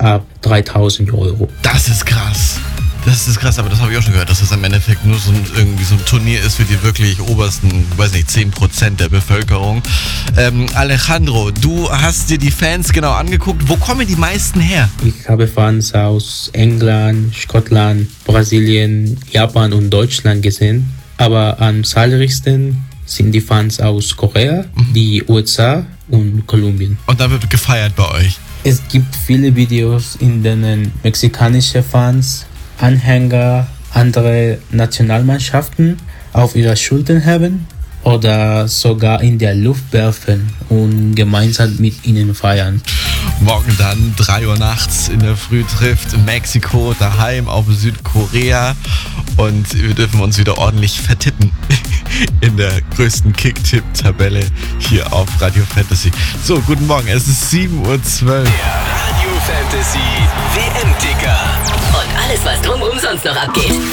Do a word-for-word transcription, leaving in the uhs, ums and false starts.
ab dreitausend Euro. Das ist krass. Das ist krass, aber das habe ich auch schon gehört, dass das im Endeffekt nur so ein, irgendwie so ein Turnier ist für die wirklich obersten, weiß nicht, zehn Prozent der Bevölkerung. Ähm, Alejandro, du hast dir die Fans genau angeguckt. Wo kommen die meisten her? Ich habe Fans aus England, Schottland, Brasilien, Japan und Deutschland gesehen. Aber am zahlreichsten sind die Fans aus Korea, mhm. die U S A und Kolumbien. Und da wird gefeiert bei euch? Es gibt viele Videos, in denen mexikanische Fans Anhänger anderer Nationalmannschaften auf ihre Schultern haben oder sogar in der Luft werfen und gemeinsam mit ihnen feiern. Morgen dann drei Uhr nachts in der Früh trifft Mexiko daheim auf Südkorea und wir dürfen uns wieder ordentlich vertippen in der größten Kick-Tipp-Tabelle hier auf Radio Fantasy. So, guten Morgen, es ist sieben Uhr zwölf. Der Radio Fantasy W M-Ticker. Und alles, was drumherum sonst noch abgeht.